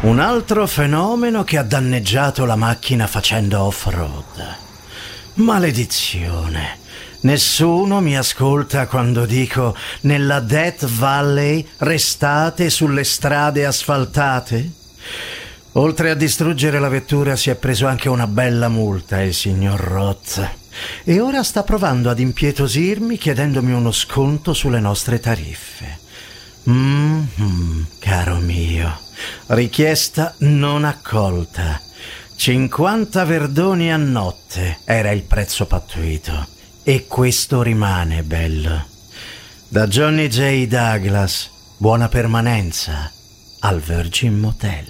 Un altro fenomeno che ha danneggiato la macchina facendo off-road. Maledizione. Nessuno mi ascolta quando dico nella Death Valley restate sulle strade asfaltate? Oltre a distruggere la vettura si è preso anche una bella multa il signor Roth e ora sta provando ad impietosirmi chiedendomi uno sconto sulle nostre tariffe. Caro mio, richiesta non accolta. 50 verdoni a notte era il prezzo pattuito e questo rimane, bello. Da Johnny J. Douglas, buona permanenza al Virgin Motel.